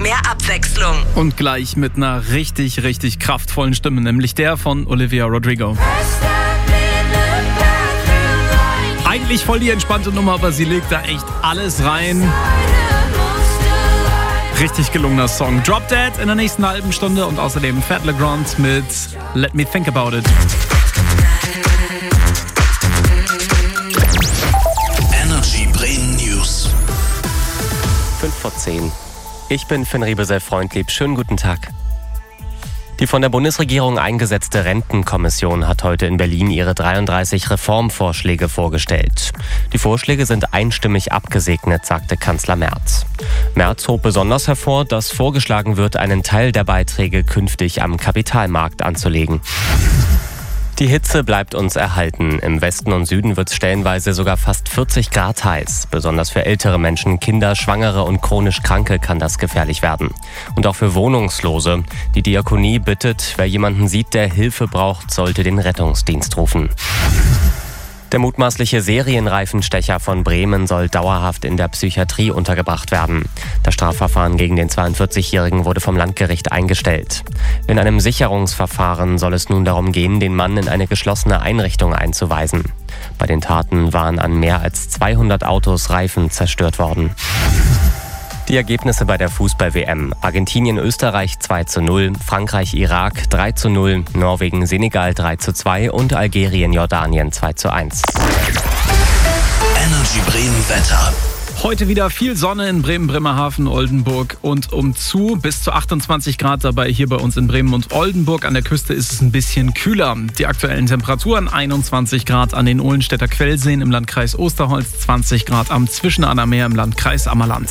mehr Abwechslung. Und gleich mit einer richtig, richtig kraftvollen Stimme, nämlich der von Olivia Rodrigo. Eigentlich voll die entspannte Nummer, aber sie legt da echt alles rein. Richtig gelungener Song. Drop Dead in der nächsten halben Stunde und außerdem Fat Legrand mit Let Me Think About It. Energy Bremen News. 5:10. Ich bin Finn Riebesell-Freundlieb. Schönen guten Tag. Die von der Bundesregierung eingesetzte Rentenkommission hat heute in Berlin ihre 33 Reformvorschläge vorgestellt. Die Vorschläge sind einstimmig abgesegnet, sagte Kanzler Merz. Merz hob besonders hervor, dass vorgeschlagen wird, einen Teil der Beiträge künftig am Kapitalmarkt anzulegen. Die Hitze bleibt uns erhalten. Im Westen und Süden wird es stellenweise sogar fast 40 Grad heiß. Besonders für ältere Menschen, Kinder, Schwangere und chronisch Kranke kann das gefährlich werden. Und auch für Wohnungslose. Die Diakonie bittet, wer jemanden sieht, der Hilfe braucht, sollte den Rettungsdienst rufen. Der mutmaßliche Serienreifenstecher von Bremen soll dauerhaft in der Psychiatrie untergebracht werden. Das Strafverfahren gegen den 42-Jährigen wurde vom Landgericht eingestellt. In einem Sicherungsverfahren soll es nun darum gehen, den Mann in eine geschlossene Einrichtung einzuweisen. Bei den Taten waren an mehr als 200 Autos Reifen zerstört worden. Die Ergebnisse bei der Fußball-WM. Argentinien-Österreich 2:0, Frankreich-Irak 3:0, Norwegen-Senegal 3:2 und Algerien-Jordanien 2:1. Energy Bremen Wetter. Heute wieder viel Sonne in Bremen, Bremerhaven, Oldenburg und umzu. Bis zu 28 Grad dabei hier bei uns in Bremen und Oldenburg. An der Küste ist es ein bisschen kühler. Die aktuellen Temperaturen 21 Grad an den Ohlenstädter Quellseen im Landkreis Osterholz, 20 Grad am Zwischenahner im Landkreis Ammerland.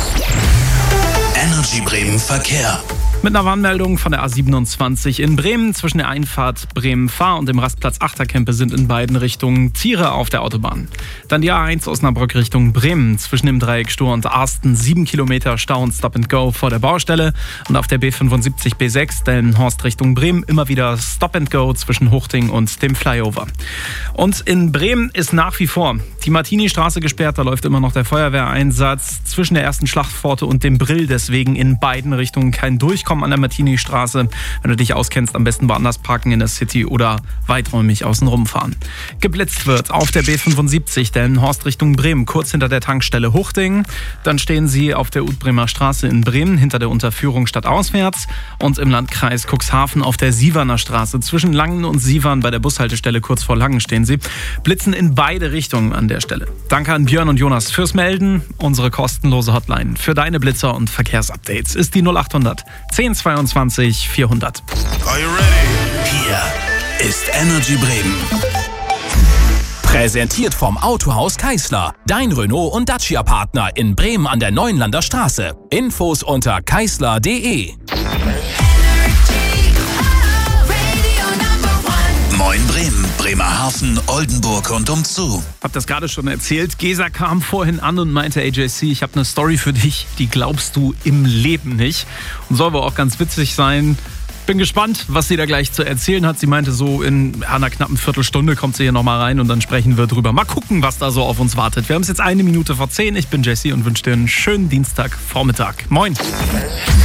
Energy Bremen Verkehr. Mit einer Warnmeldung von der A27 in Bremen. Zwischen der Einfahrt Bremen-Fahr und dem Rastplatz Achterkempe sind in beiden Richtungen Tiere auf der Autobahn. Dann die A1 Osnabrück Richtung Bremen. Zwischen dem Dreieck Stur und Arsten 7 Kilometer Stau und Stop and Go vor der Baustelle. Und auf der B75 B6 Delmenhorst Richtung Bremen immer wieder Stop and Go zwischen Huchting und dem Flyover. Und in Bremen ist nach wie vor die Martini-Straße gesperrt. Da läuft immer noch der Feuerwehreinsatz zwischen der ersten Schlachtpforte und dem Brill. Deswegen in beiden Richtungen kein Durchkommen an der Martini-Straße. Wenn du dich auskennst, am besten woanders parken in der City oder weiträumig außen rumfahren. Geblitzt wird auf der B75 Delmenhorst Richtung Bremen, kurz hinter der Tankstelle Huchting. Dann stehen sie auf der Utbremer Straße in Bremen, hinter der Unterführung stadtauswärts. Und im Landkreis Cuxhaven auf der Sieverner Straße. Zwischen Langen und Sievern bei der Bushaltestelle kurz vor Langen stehen sie. Blitzen in beide Richtungen an der Stelle. Danke an Björn und Jonas fürs Melden. Unsere kostenlose Hotline für deine Blitzer und Verkehrsupdates ist die 0800 1022 400. Are you ready? Hier ist Energy Bremen. Präsentiert vom Autohaus Keisler. Dein Renault- und Dacia-Partner in Bremen an der Neuenlander Straße. Infos unter keisler.de. Moin Bremen, Bremerhaven, Oldenburg und umzu. Hab das gerade schon erzählt. Gesa kam vorhin an und meinte, AJC, ich habe eine Story für dich, die glaubst du im Leben nicht. Und soll aber auch ganz witzig sein. Bin gespannt, was sie da gleich zu erzählen hat. Sie meinte, so in einer knappen Viertelstunde kommt sie hier nochmal rein und dann sprechen wir drüber. Mal gucken, was da so auf uns wartet. Wir haben es jetzt 1 Minute vor 10. Ich bin Jesse und wünsche dir einen schönen Dienstagvormittag. Moin.